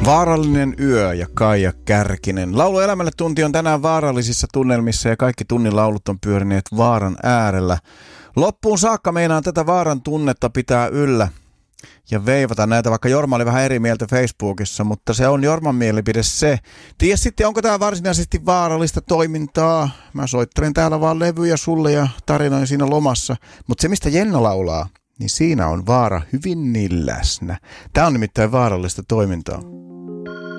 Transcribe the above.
Vaarallinen yö ja Kaija Kärkinen. Laulu Elämälle tunti on tänään vaarallisissa tunnelmissa ja kaikki tunnin laulut on pyörineet vaaran äärellä. Loppuun saakka meinaan tätä vaaran tunnetta pitää yllä ja veivata näitä, vaikka Jorma oli vähän eri mieltä Facebookissa, mutta se on Jorman mielipide se. Tiedä sitten, onko tämä varsinaisesti vaarallista toimintaa. Mä soittelen täällä vaan levyjä sulle ja tarinoin siinä lomassa, mutta se mistä Jenna laulaa, niin siinä on vaara hyvin läsnä. Tämä on nimittäin vaarallista toimintaa.